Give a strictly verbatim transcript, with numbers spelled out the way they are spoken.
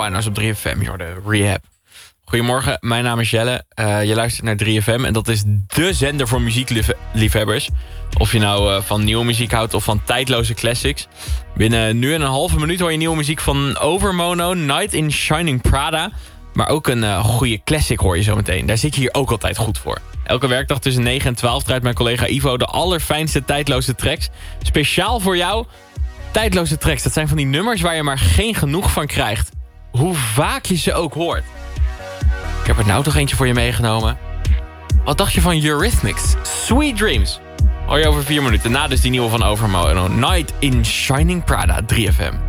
Winehouse op drie F M. Je hoorde Rehab. Goedemorgen, mijn naam is Jelle. Uh, je luistert naar drie F M en dat is dé zender voor muziekliefhebbers. Of je nou uh, van nieuwe muziek houdt of van tijdloze classics. Binnen nu en een halve minuut hoor je nieuwe muziek van Overmono, Night in Shining Prada. Maar ook een uh, goede classic hoor je zo meteen. Daar zit je hier ook altijd goed voor. Elke werkdag tussen negen en twaalf draait mijn collega Ivo de allerfijnste tijdloze tracks. Speciaal voor jou, tijdloze tracks. Dat zijn van die nummers waar je maar geen genoeg van krijgt. Hoe vaak je ze ook hoort. Ik heb er nou toch eentje voor je meegenomen. Wat dacht je van Eurythmics? Sweet Dreams. Hoor je over vier minuten. Na dus die nieuwe van Overmono. Night in Shining Prada, drie F M.